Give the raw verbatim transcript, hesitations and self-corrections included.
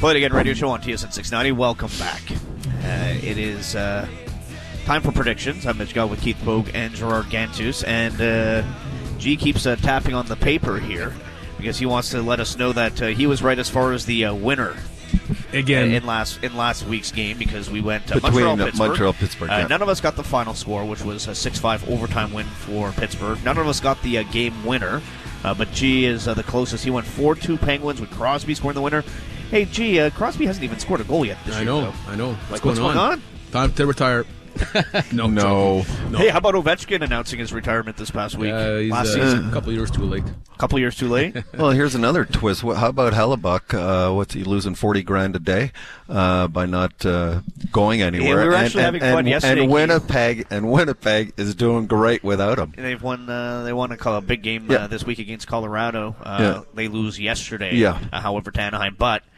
Play It Again radio show on T S N six ninety. Welcome back. Uh, it is uh, time for predictions. I'm Mitch Gall with Keith Pogue and Gerard Gantus. And uh, G keeps uh, tapping on the paper here because he wants to let us know that uh, he was right as far as the uh, winner. Again, in last in last week's game because we went uh, Between Montreal uh, Pittsburgh. Montreal Pittsburgh. Uh, Yeah. None of us got the final score, which was a six five overtime win for Pittsburgh. None of us got the uh, game winner, uh, but G is uh, the closest. He went four two Penguins with Crosby scoring the winner. Hey, G, uh, Crosby hasn't even scored a goal yet this I year. know, though. I know. Like, What's, going, what's going on? on? Time to retire. no, No. no. Hey, how about Ovechkin announcing his retirement this past week? Uh, he's Last uh, season, a couple years too late. a couple years too late. Well, here's another twist. What, how about Hellebuck? Uh, what's he losing forty grand a day uh, by not uh, going anywhere? Yeah, we were and, actually and, having and, fun yesterday, And Keith. Winnipeg and Winnipeg is doing great without him. They've won. Uh, they won a, a big game Yeah. uh, this week against Colorado. Uh, Yeah. They lose yesterday. Yeah. Uh, however, to Anaheim, but